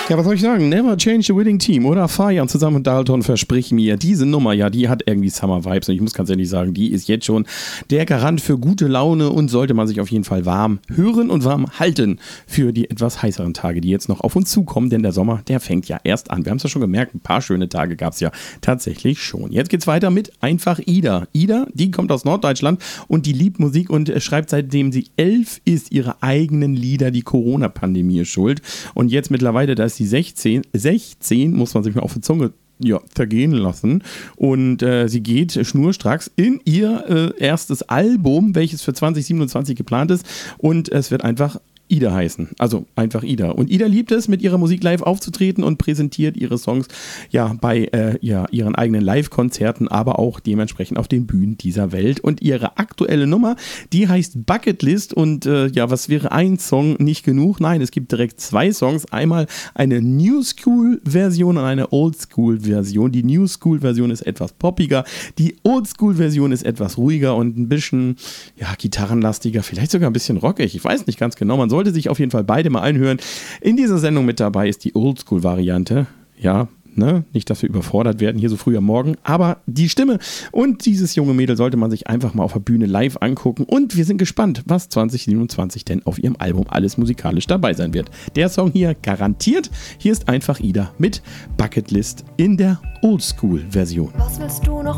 Ja, was soll ich sagen? Never change the winning team oder Feiern zusammen mit Dalton, versprich mir. Diese Nummer, ja, die hat irgendwie Summer Vibes und ich muss ganz ehrlich sagen, die ist jetzt schon der Garant für gute Laune und sollte man sich auf jeden Fall warm hören und warm halten für die etwas heißeren Tage, die jetzt noch auf uns zukommen, denn der Sommer, der fängt ja erst an. Wir haben es ja schon gemerkt, ein paar schöne Tage gab es ja tatsächlich schon. Jetzt geht's weiter mit einfach Ida. Ida, die kommt aus Norddeutschland und die liebt Musik und schreibt, seitdem sie 11 ist, ihre eigenen Lieder. Die Corona-Pandemie ist schuld und jetzt mittlerweile, da ist die 16 muss man sich mal auf die Zunge zergehen lassen. Und sie geht schnurstracks in ihr erstes Album, welches für 2027 geplant ist. Und es wird einfach Ida heißen. Also einfach Ida. Und Ida liebt es, mit ihrer Musik live aufzutreten und präsentiert ihre Songs ja bei ihren eigenen Live-Konzerten, aber auch dementsprechend auf den Bühnen dieser Welt. Und ihre aktuelle Nummer, die heißt Bucketlist. Und was wäre ein Song nicht genug? Nein, es gibt direkt 2 Songs. Einmal eine New School-Version und eine Old School-Version. Die New School-Version ist etwas poppiger. Die Old School-Version ist etwas ruhiger und ein bisschen gitarrenlastiger, vielleicht sogar ein bisschen rockig. Ich weiß nicht ganz genau. Man sollte sich auf jeden Fall beide mal anhören. In dieser Sendung mit dabei ist die Oldschool-Variante. Ja, nicht, dass wir überfordert werden hier so früh am Morgen, aber die Stimme und dieses junge Mädel sollte man sich einfach mal auf der Bühne live angucken und wir sind gespannt, was 2027 denn auf ihrem Album alles musikalisch dabei sein wird. Der Song hier garantiert. Hier ist einfach Ida mit Bucketlist in der Oldschool-Version. Was willst du noch